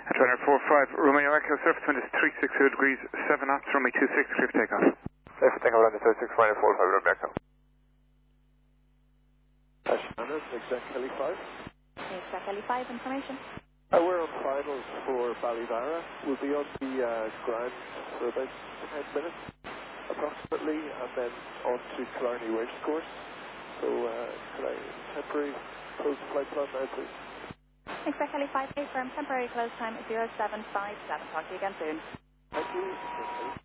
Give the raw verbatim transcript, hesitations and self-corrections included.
Trainer four five, Romeo Echo, surface wind is three six zero degrees, seven knots, runway two six, clear for takeoff. Clear for takeoff, runway two six, runway four five, Romeo Echo. Standard, exact heli five. Exact heli five, information. Uh, we're on finals for Ballivara. We'll be on the uh, ground for about ten minutes, approximately, and then on to Killarney Race Course. So, uh, could I temporary close flight plan now, please? Exact heli five, confirm temporary close time zero seven five seven. Talk to you again soon. Thank you.